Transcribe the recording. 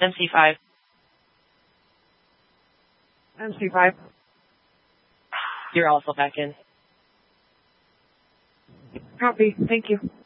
MC5. MC5. You're also back in. Copy. Thank you.